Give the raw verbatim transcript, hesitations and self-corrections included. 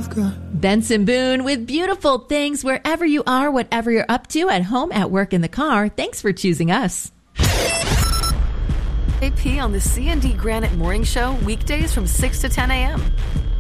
you've got. Benson Boone with beautiful things wherever you are, whatever you're up to, at home, at work, in the car. Thanks for choosing us. A P on the C and D Granite Morning Show, weekdays from six to ten a.m.